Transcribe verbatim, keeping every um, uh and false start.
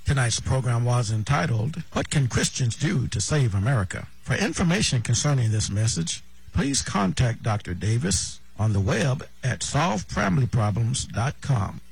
Tonight's program was entitled, What Can Christians Do to Save America? For information concerning this message, please contact Doctor Davis on the web at solve family problems dot com.